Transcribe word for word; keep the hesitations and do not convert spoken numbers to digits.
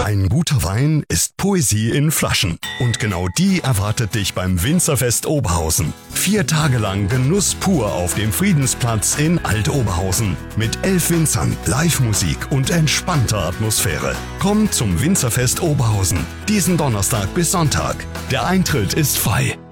Ein guter Wein ist Poesie in Flaschen. Und genau die erwartet dich beim Winzerfest Oberhausen. Vier Tage lang Genuss pur auf dem Friedensplatz in Alt-Oberhausen. Mit elf Winzern, Live-Musik und entspannter Atmosphäre. Komm zum Winzerfest Oberhausen. Diesen Donnerstag bis Sonntag. Der Eintritt ist frei.